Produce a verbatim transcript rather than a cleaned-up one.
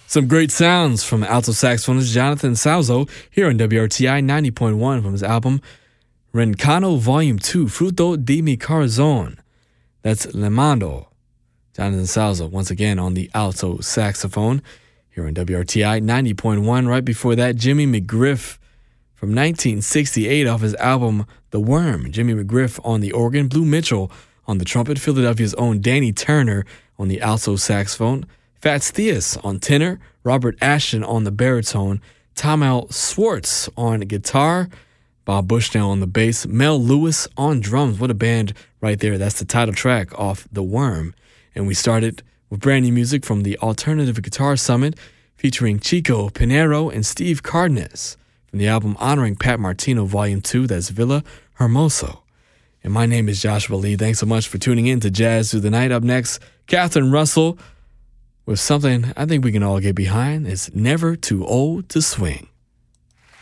Some great sounds from alto saxophonist Jonathan Salzo here on W R T I ninety point one from his album Rencano Volume two, Fruto di mi Corazon. That's Le Mondo. Jonathan Salzo, once again on the alto saxophone here on W R T I ninety point one. Right before that, Jimmy McGriff from nineteen sixty-eight off his album The Worm. Jimmy McGriff on the organ, Blue Mitchell on the trumpet, Philadelphia's own Danny Turner on the alto saxophone, Fats Theus on tenor, Robert Ashton on the baritone, Tom L. Swartz on guitar, Bob Bushnell on the bass, Mel Lewis on drums. What a band right there. That's the title track off The Worm. And we started with brand new music from the Alternative Guitar Summit featuring Chico Pinero and Steve Cardenas from the album honoring Pat Martino Volume two, that's Villa Hermoso. And my name is Joshua Lee. Thanks so much for tuning in to Jazz Through the Night. Up next, Catherine Russell with something I think we can all get behind. It's Never Too Old to Swing.